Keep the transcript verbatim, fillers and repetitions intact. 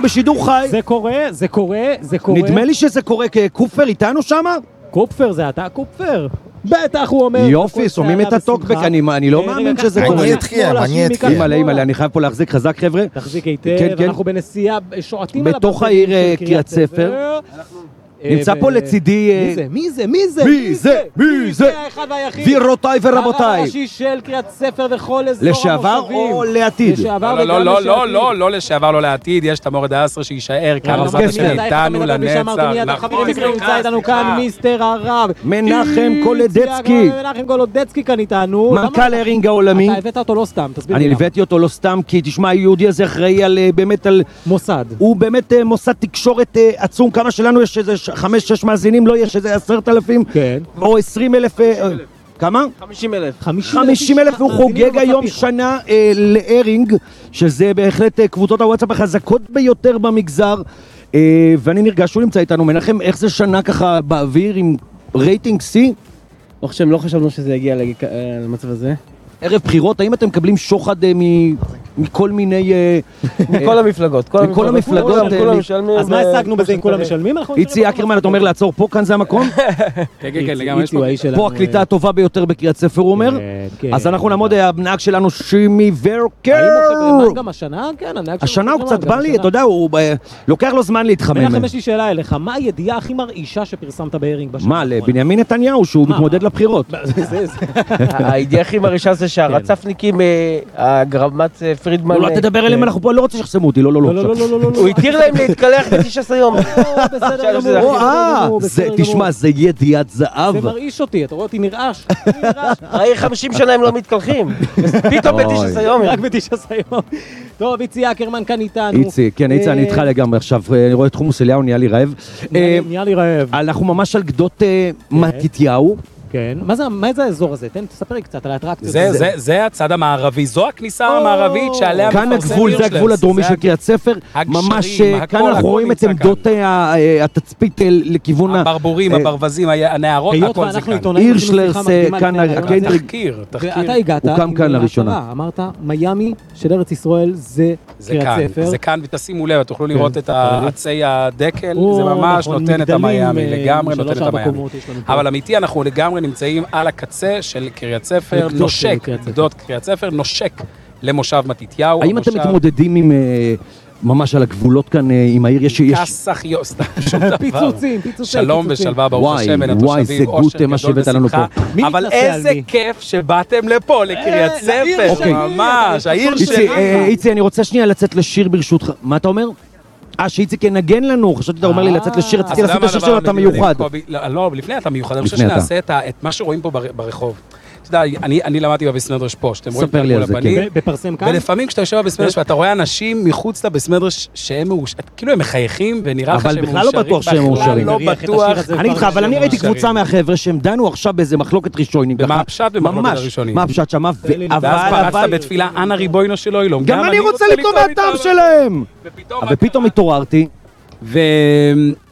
בשידור חי. זה קורה, זה קורה, זה קורה. נדמה לי שזה קורה כקופר איתנו שמה? קופר זה אתה קופר. בטח הוא אומר. יופי, שומעים את הטוקבק, אני לא מאמין שזה קורה. אני אתחיל, אני אתחיל. אימא'לה, אימא'לה, אני חייב פה להחזיק חזק חבר'ה. תחזיק היטב, אנחנו בנסיעה, שועטים על בתוך העיר קריית ספר. נמצא פה לצידי... מי זה? מי זה? מי זה? מי זה? מי זה? האחד והיחיד. וירותיי ורבותיי. הרב הראשי של קריית ספר וכל אזור המושבים. לשעבר או לעתיד? לשעבר וגם לשעתיד. לא, לא, לא, לא לשעבר, לא לעתיד. יש את המורד העשרה שיישאר כאן. בעזרת השם איתנו לנצח. חברים יקרים, נמצא איתנו כאן מיסטר הרב. מנחם קולודצקי. מנחם קולודצקי כאן איתנו. מנכ"ל הרינג העולמי. אתה הבאת אותו לא סתם, תסביר לי. אני הבאתי אותו לא סתם, כי תשמע, היהודי הזה אחראי על, באמת על... מוסד. הוא באמת מוסד תקשורת עצום. כמה שלנו יש איזה חמש, שש מאזינים, לא יש איזה עשרת אלפים, כן. או עשרים אלף, כמה? חמישים אלף. חמישים אלף, הוא חוגג היום שנה להרינג, שזה בהחלט קבוצות הוואטסאפ החזקות ביותר במגזר, ואני נרגש שהוא נמצא איתנו. מנחם, איך זה שנה ככה באוויר עם רייטינג C? או חשב, לא חשבנו שזה יגיע למצב הזה. ערב בחירות, האם אתם מקבלים שוחד מכל מיני... מכל המפלגות. מכל המפלגות. אז מה השגנו בזה עם כולם משלמים? איצי אקרמן, אתה אומר לעצור פה, כאן זה המקום? כן, כן, כן, לגמרי. פה הקליטה הטובה ביותר בקריית ספר, הוא אומר. אז אנחנו נעמוד, הנהג שלנו שימי ורקר. האם הוא גם השנה? כן, הנהג שלנו. השנה הוא קצת בא לי, אתה יודע, הוא לוקח לו זמן להתחמם. מנחם, יש לי שאלה אליך, מה הידיעה הכי מרעישה שפרסמת בהרינג בשנה? מה, לבנימין נתניהו, שהוא מתמודד לבחירות. הידיעה הכי מרעישה זה שהרצפניקים, הגרמת פרידמן... לא תדבר אליהם, אנחנו פה לא רוצה שחסמו אותי, לא, לא, לא. הוא התיר להם להתקלח ב-תשע עשרה יום. תשמע, זה ידיעת זהב. זה מרעיש אותי, אתה רואה אותי נרעש. הרי חמישים שנה הם לא מתקלחים. פתאום ב-תשע עשרה יום. רק ב-תשע עשרה יום. טוב, איצי אקרמן כאן איתנו. איצי, כן, איצי, אני איתך לגמרי עכשיו. אני רואה את חומוס אליהו, נהיה לי רעב. נהיה לי רעב. אנחנו ממש על גדות מתתיהו. כן. מה זה, מה זה האזור הזה? תן, תספר לי קצת על האטרקציות. זה, זה, זה הצד המערבי, זו הכניסה המערבית שעליה כאן הגבול, זה הגבול הדרומי של קריית ספר. ממש, כאן אנחנו רואים את עמדות התצפית לכיוון... הברבורים, הברווזים, הנערות, הכל זה כאן. הירשלרס, כאן הקנדריג. תחקיר, תחקיר. ואתה הגעת, הוא קם כאן לראשונה. אמרת, מיאמי של ארץ ישראל זה קריית ספר. זה כאן, ותשימו לב, תוכלו לראות את עצי הדקל, זה ממש נותן את המיאמי, לגמרי נותן את המיאמי. אבל אמיתי, אנחנו לגמרי נמצאים על הקצה של קריית ספר, נושק, גדות קריית ספר, נושק למושב מתתיהו. האם אתם מתמודדים עם... ממש על הגבולות כאן עם העיר יש... כסח יוסט, שום דבר. פיצוצים, פיצוצים. שלום ושלווה, ברוך השם, בין התושבים, אושר גדול ושמחה. אבל איזה כיף שבאתם לפה, לקריית ספר, ממש, העיר שלי. איצי, אני רוצה שנייה לצאת לשיר ברשותך. מה אתה אומר? אה, שאיציק ינגן לנו, חשבתי אתה אומר לי לצאת לשיר, רציתי לעשות את השיר שלו, אתה מיוחד. לא, לפני אתה מיוחד, אני חושב שנעשה את מה שרואים פה ברחוב. אתה יודע, אני למדתי בבסמדרש פה, שאתם רואים ספר לי על זה, כן. בפרסם כאן? ולפעמים כשאתה יושב בבסמדרש ואתה רואה אנשים מחוץ לבסמדרש שהם מאושרים, כאילו הם מחייכים ונראה לך שהם מאושרים. אבל בכלל לא בטוח שהם מאושרים. לא בטוח. אני איתך, אבל אני ראיתי קבוצה מהחבר'ה שהם דנו עכשיו באיזה מחלוקת ראשונים. ומה הפשט במחלוקת הראשונים? מה הפשט שמה? ואז פרצת בתפילה, אנא ריבונו של עולם. גם אני רוצה לקרוא מהטעם שלהם. ופתאום התעוררתי.